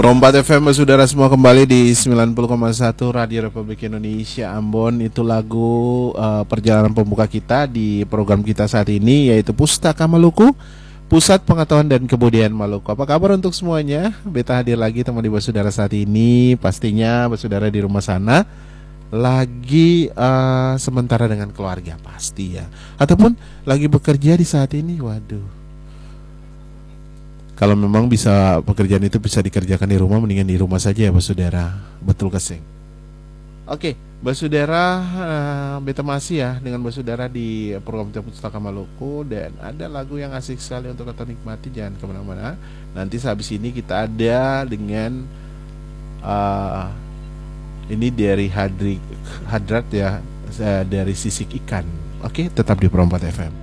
Perompat FM, saudara semua, kembali di 90,1 Radio Republik Indonesia Ambon. Itu lagu perjalanan pembuka kita di program kita saat ini, yaitu Pustaka Maluku, Pusat Pengetahuan dan Kebudayaan Maluku. Apa kabar untuk semuanya? Beta hadir lagi teman di saudara saat ini. Pastinya saudara di rumah sana lagi sementara dengan keluarga pasti ya, ataupun lagi bekerja di saat ini. Waduh, kalau memang bisa pekerjaan itu bisa dikerjakan di rumah, mendingan di rumah saja ya saudara. Betul keseng. Oke, saudara, beta masih ya dengan saudara di program Pustaka Maluku, dan ada lagu yang asik sekali untuk kita nikmati. Jangan kemana-mana. Nanti sehabis ini kita ada dengan ini dari Hadrat ya, dari Sisik Ikan. Oke, tetap di Perompat FM.